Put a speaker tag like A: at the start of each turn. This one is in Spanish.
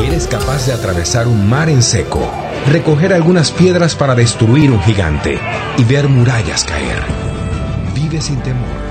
A: Eres capaz de atravesar un mar en seco, recoger algunas piedras para destruir un gigante y ver murallas caer. Vive sin temor.